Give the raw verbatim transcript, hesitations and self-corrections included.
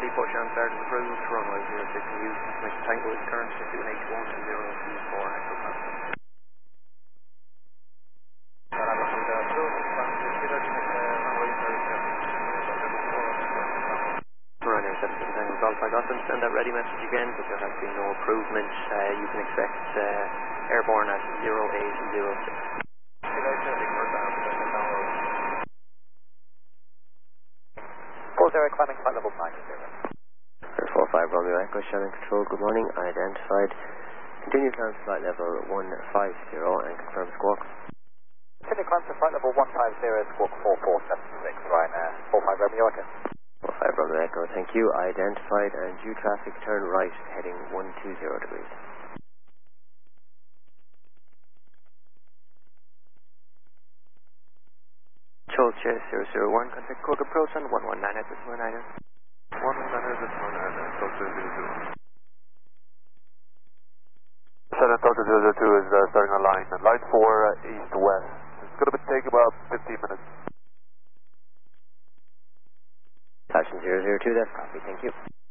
push on start of approved, runway zero six and use make Tango is current to H one two zero two four Echo Papa. Runway seventeen Tango Golf, I got them, send that ready message again, but there has been no improvement. Uh, you can expect uh, airborne at zero eight zero six. four zero climbing flight level nine zero. four five Romeo Echo, Shannon Control, good morning, identified. Continue climb to flight level one five zero and confirm squawk. Continue climb to flight level one five zero, squawk four four seven six, Ryanair, four five Romeo Echo. four five Romeo Echo, thank you, identified and due traffic turn right heading one two zero degrees. Charles Chase zero zero one, contact Cork approach on one one nine at this one item. one one nine at this one item, Delta zero zero. Seven Delta zero zero two is uh, starting on line, line four uh, east west. It's going to take about fifteen minutes. Passion zero zero two, that's copy, thank you.